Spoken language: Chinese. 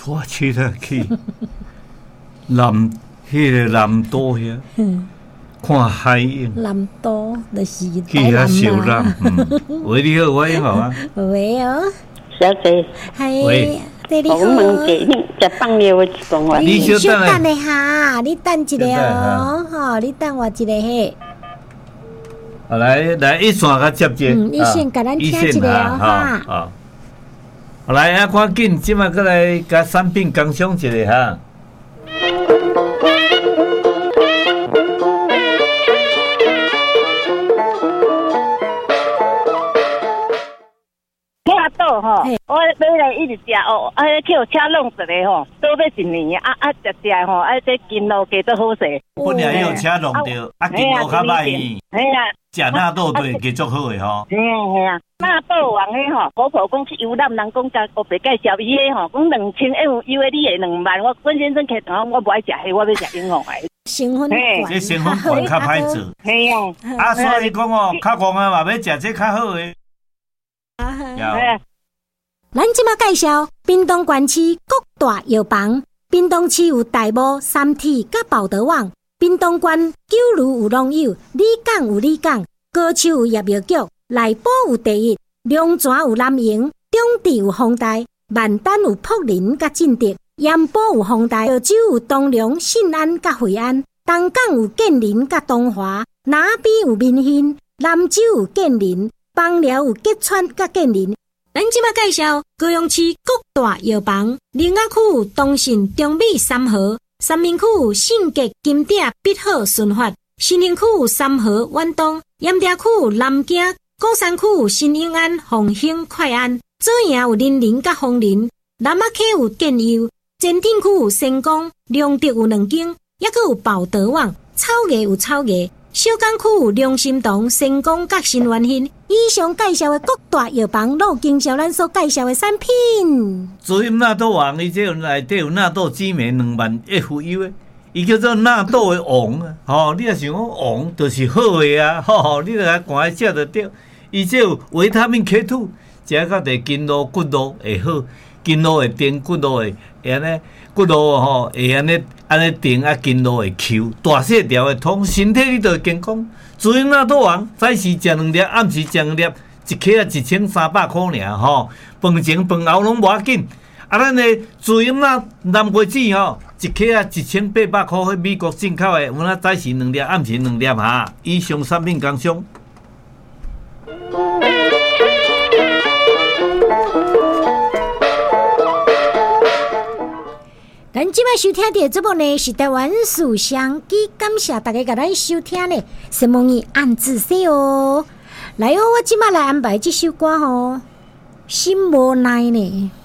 我去了去南岛遐，看海影。 南岛就是去遐游览，喂，你好，我你好啊。 喂哦， 小姐， 喂，对你好。 我问你，你食饭了？我讲话。 你小等一下，你等一下哦，吼，你等我一下嘿。 来，一线甲接接。 一线甲咱听一下哈。 好，来啊，赶紧，即马过来甲产品工商一下哈。 豆吼，我买来一直食哦，叫车弄一个吼，都要一年食吼，这筋路加多好势。 本来有车弄着，筋路较歹去。 系啊， 食纳豆对加足好诶吼。 系啊，纳豆王诶吼，婆婆讲是游览人讲甲我别介绍伊诶吼，讲2000以为你诶2万，我阮先生客堂我不爱食迄，我要食英皇诶。 成分管， 这成分管较歹做。 系啊， 所以讲哦，较戆啊嘛要食这较好诶。 咱即马介绍屏东县市各大药房。屏东市有大埔、三体、甲宝德旺；屏东县九如有农友，里港有里港，高树有叶药局，内埔有第一，龙泉有南营，中地有丰台，万丹有福林甲进德，盐埔有丰台，潮州有东龙、信安甲惠安，东港有建林甲东华，南边有民兴，南州有建林，枋寮有吉川甲建林。咱即马介绍高雄市各大药房：林雅区东信、中美、三和；三明区信捷、金鼎、必好、顺发；新兴区三和、远东；盐埕区南京；鼓山区新永安、凤兴、快安；左营有林林甲枫林；南仔溪有建佑；前镇区有成功；良德有2间，还佫有宝德旺；草nghệ有草nghệ。小港区有良心堂、成功甲新元兴。以上介绍的各大药房，都经销咱所介绍的产品。 主因纳豆王，伊这内底有纳豆知名2万 FU 的，伊叫做纳豆的王啊！吼，你若想讲王，就是好的啊！吼，你著来赶来食就对。伊这有维他命 K2， 食到对筋络骨络会好，筋络会定，骨络会安尼。骨络吼会安尼定啊，筋络会 Q， 大细条会通，身体你就会健康。主因纳豆王，早时食2粒，暗时食2粒，一克啊1300块尔吼。饭前饭后拢无要紧。咱的主因南瓜子吼，一克啊1800块，迄美国进口的，有哪早时2粒，暗时2粒哈。以上产品工商。 咱即摆收听的节目呢是台湾书香机，感谢大家甲咱收听呢，希望你按自说哦。来哦，我即摆来安排这首歌吼，心无奈呢。